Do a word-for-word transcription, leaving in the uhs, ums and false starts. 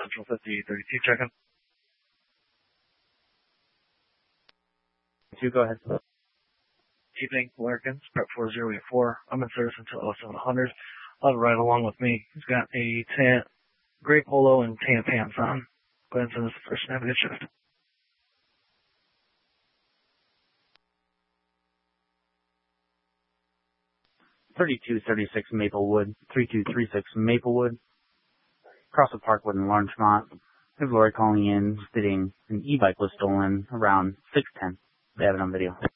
Central fifty thirty-two, check-in. Two, go ahead. Evening, Larkins, Prep four zero eight four. I'm in service until oh seven hundred. I'll have a ride along with me. He's got a tan, gray polo and tan pants on. Go ahead and send us the first and have a good shift. thirty-two thirty-six Maplewood, thirty-two thirty-six Maplewood, across the Parkwood in Larchmont. There's Lori calling in, stating an e-bike was stolen around six ten. They have it on video.